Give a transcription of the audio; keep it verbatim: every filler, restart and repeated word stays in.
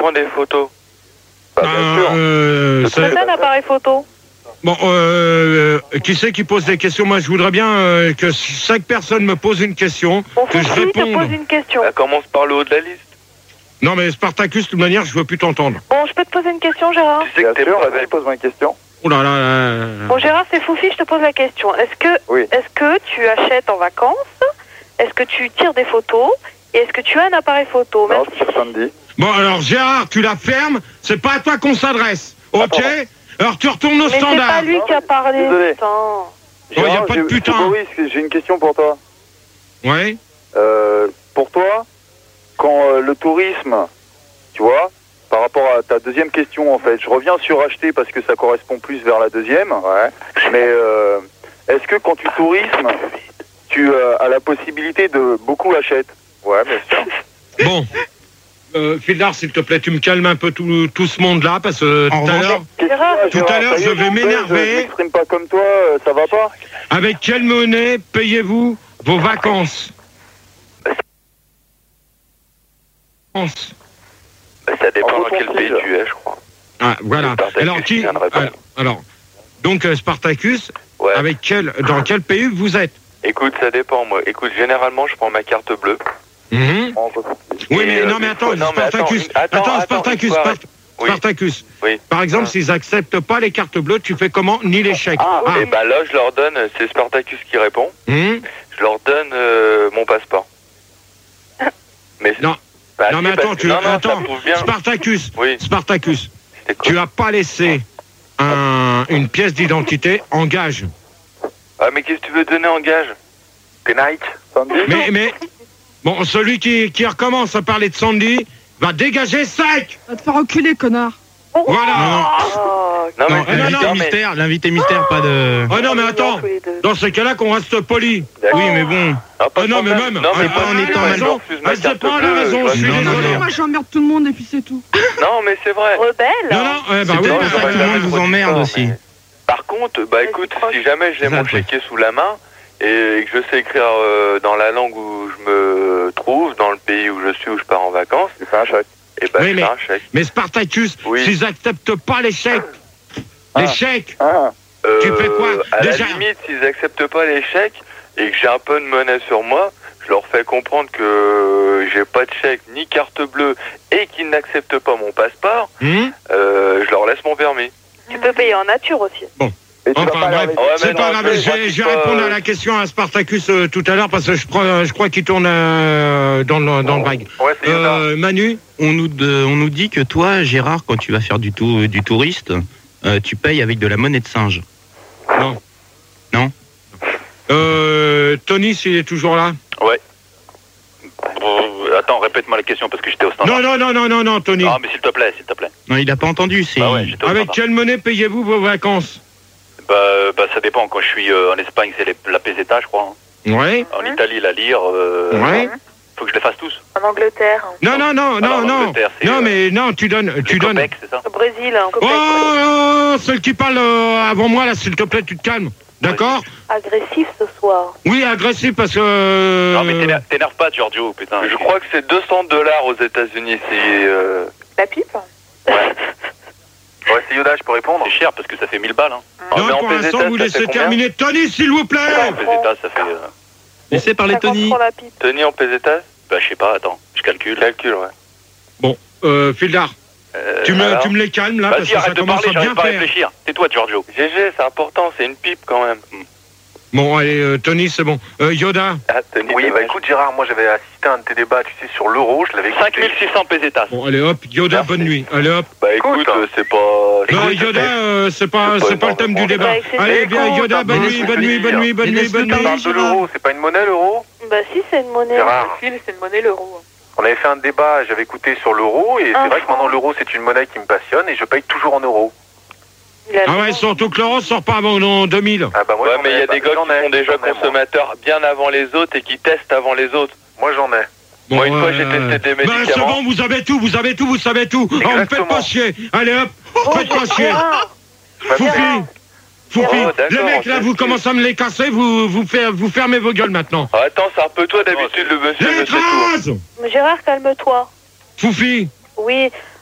prends des photos. Bah, bien sûr. Euh, C'est un appareil photo. Bon, euh, qui c'est qui pose des questions? Moi, je voudrais bien euh, que chaque personne me pose une question, Bon, que je Fofi te réponde. pose une question. Ça commence par le haut de la liste. Non, mais Spartacus, de toute manière, je veux plus t'entendre. Bon, je peux te poser une question, Gérard? Tu sais que Bien t'es sûr, pas vas-y, bête. pose-moi une question. Oh là là là. Bon, Gérard, c'est Foufi, je te pose la question. Est-ce que, Oui. est-ce que tu achètes en vacances? Est-ce que tu tires des photos? Et est-ce que tu as un appareil photo? Non, Merci. c'est sur Sandy. Bon, alors, Gérard, tu la fermes, c'est pas à toi qu'on s'adresse, ok? pardon. Alors, tu retournes au Mais c'est standard. pas lui qui a parlé. Désolé. Putain. Oh, y a Gérard, pas de j'ai- putain. c'est Boris, j'ai une question pour toi. Ouais. Euh, pour toi, quand euh, le tourisme, tu vois, par rapport à ta deuxième question, en fait, je reviens sur acheter parce que ça correspond plus vers la deuxième. Ouais. Mais euh, est-ce que quand tu tourismes, tu euh, as la possibilité de beaucoup achètes? Ouais, bien sûr. Bon. Euh, Fildar, s'il te plaît, tu me calmes un peu tout, tout ce monde-là, parce que tout à l'heure, Gérard, Tout à l'heure, je vais m'énerver. Je m'exprime pas comme toi, euh, ça va pas? avec quelle monnaie payez-vous vos vacances? Vacances. Bah, ça dépend En dans quel pays ressenti, tu es, je crois. Ah, voilà. Spartacus Alors, qui qui, vient de répondre. alors, alors, donc, euh, Spartacus, Ouais. avec quel, dans quel pays vous êtes? Écoute, ça dépend, moi. Écoute, généralement, je prends ma carte bleue. Mhm. En ressenti. Oui, Et, mais euh, non, mais une attends, fois- non, mais Spartacus, attends, une- attends, attends, attends, Spartacus, une fois- Spart- Oui. Spartacus. Oui. Par exemple, Ah. s'ils acceptent pas les cartes bleues, tu fais comment? Ni les chèques. Ah, Ah. Et bah là, je leur donne, c'est Spartacus qui répond, Mhm. je leur donne euh, mon passeport. Mais Non. Bah, non, si, mais parce attends, que- tu, non, non, ça attends, prouve bien. Spartacus, Oui. Spartacus, C'était quoi tu as pas laissé un, une pièce d'identité en gage. Ah, mais qu'est-ce que tu veux donner en gage? T'es Nike. Sandy? Mais, mais, bon, celui qui, qui recommence à parler de Sandy va dégager sec. Va te faire enculer, connard. Voilà. Oh, Non, mais Non, c'est- non, non, non, mais- Mystère, l'invité mystère, pas de... Oh non, mais attends, tous les deux. dans ces cas-là qu'on reste poli. Oui, mais bon. Ah, pas Oh non, de mais problème. même, Non, mais ah, pas ah, en ah, étant ah, mal raison. refuse Ah, ma c'est carte pas la bleue, raison, je je suis vois Non, bien. non, désolé. non. Moi, j'emmerde tout le monde et puis c'est tout. Oh, Non, mais c'est vrai. rebelle. Non, non, eh ben C'est oui, peut-être Non, pour ça j'aurais que tout le jamais monde vous trop dit emmerde ça, aussi. mais- Par contre, bah écoute, si jamais j'ai Ça, mon c'est- chéquier sous la main et que je sais écrire euh, dans la langue où je me trouve, dans le pays où je suis, où je pars en vacances, Tu fais un chèque. et bah Oui, je mais- fais un chèque. Mais Spartacus, Oui. s'ils acceptent pas les chèques, les Ah. chèques, Ah, Tu fais quoi? À Déjà- la limite, s'ils acceptent pas les chèques et que j'ai un peu de monnaie sur moi, je leur fais comprendre que j'ai pas de chèque ni carte bleue et qu'ils n'acceptent pas mon passeport, hum euh, je leur laisse mon permis. Tu peux payer en nature aussi. et tu Enfin, vas pas leur bref. laisser- Ouais, mais c'est non, pas grave, je- je vais, moi, je vais c'est pas- répondre à la question à Spartacus euh, tout à l'heure parce que je crois, je crois qu'il tourne euh, dans le, dans le bague. Ouais, c'est Yoda. Euh, Manu, On nous, de- on nous dit que toi, Gérard, quand tu vas faire du, tou- du touriste, euh, tu payes avec de la monnaie de singe. non. Non. Euh, Tony, s'il est toujours là. Euh, attends, répète-moi la question parce que j'étais au standard. Non, non, non, non, non, non, Tony. Ah, mais s'il te plaît, s'il te plaît. Non, il a pas entendu. C'est... Bah ouais, j'étais au Avec standard. quelle monnaie payez-vous vos vacances? Bah, bah, ça dépend. Quand je suis euh, en Espagne, c'est les- la peseta, je crois. hein. Ouais. En Italie, la lire. Euh, Ouais. Faut que je les fasse tous. En Angleterre. Non, non, non, Alors, non, en non. Angleterre, c'est, Non, euh, mais non, tu donnes, tu les donnes. copecs, c'est ça? Au Brésil, en Oh, Copec. oh, oh, celle qui parle euh, avant moi, là, s'il te plaît, tu te calmes. D'accord? Agressif ce soir. Oui, agressif parce que. euh, Non, mais t'énerve- t'énerve pas, Giorgio, putain. Je crois que c'est deux cents dollars aux États-Unis. C'est euh, La pipe? Ouais, c'est Yoda, je peux répondre. C'est cher parce que ça fait mille balles. Hein. Ah, mais Non, en pour l'instant, peseta, vous ça laissez fait combien? terminer. Tony, s'il vous plaît. En peseta, ça fait. euh, Laissez parler cinquante Tony. pour la pipe. Tony en pesetas? Bah, je sais pas, attends, je calcule. Calcul, ouais. Bon, euh, Fildar, Euh, tu me, alors tu me les calmes là, parce Vas-y, que ça arrête de commence parler, à j'arrive bien pas à faire. réfléchir. Tais-toi, Giorgio. G G, c'est important, c'est une pipe quand même. Bon, allez, euh, Tony, c'est bon. Euh, Yoda, Ah, Tony, Oui, c'est bah bon. écoute Gérard, moi j'avais assisté à un de tes débats, tu sais, sur l'euro, je l'avais écouté. cinq mille six cents pesetas. bon, allez hop, Yoda, Merci. bonne nuit. Allez hop. Bah écoute, Écoute, euh, c'est pas... Non, Écoute, Yoda, euh, c'est pas, c'est pas c'est pas le thème du énormément. débat. Avec ses Allez, bien, écoutes, Yoda, un bonne peu, nuit, je bonne veux nuit, dire. bonne nuit, bonne Mais nuit, laisse-le bonne On nuit. parle de l'euro, c'est pas une monnaie l'euro? Bah si, c'est une monnaie. Gérard. Si, c'est une monnaie l'euro. On avait fait un débat, j'avais écouté sur l'euro, et Un c'est vrai que franc. maintenant l'euro c'est une monnaie qui me passionne, et je paye toujours en euros. Il a Ah raison. ouais, surtout que l'euro sort pas avant en deux mille. Ah bah moi Ouais, j'en mais il y ai, a bah, des gars j'en qui ai, sont déjà j'en ai, moi. consommateurs bien avant les autres et qui testent avant les autres. Moi j'en ai. Moi, une fois, ouais, j'ai testé ouais. des Bah, c'est médicaments. bon, vous avez tout, vous avez tout, vous savez tout. Oh, me faites Exactement. pas chier. Allez hop, faites pas chier. Gérard, Foufi, Foufi, Oh, d'accord, les mecs là, c'est- vous commencez à me les casser, vous, vous, fait- vous fermez vos gueules maintenant. Ah, attends, c'est un peu toi d'habitude, le monsieur, Les je sais tout. écrases. Gérard, calme-toi. Foufi, Oui,